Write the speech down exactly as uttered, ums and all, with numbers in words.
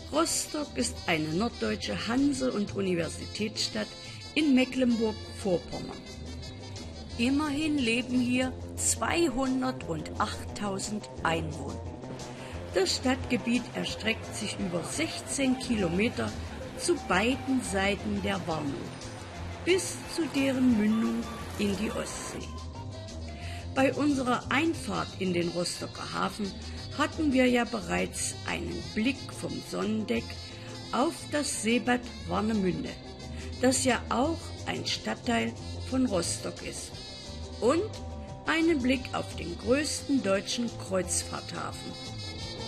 Rostock ist eine norddeutsche Hanse- und Universitätsstadt in Mecklenburg-Vorpommern. Immerhin leben hier zweihundertachttausend Einwohner. Das Stadtgebiet erstreckt sich über sechzehn Kilometer zu beiden Seiten der Warnow, bis zu deren Mündung in die Ostsee. Bei unserer Einfahrt in den Rostocker Hafen hatten wir ja bereits einen Blick vom Sonnendeck auf das Seebad Warnemünde, das ja auch ein Stadtteil von Rostock ist, und einen Blick auf den größten deutschen Kreuzfahrthafen.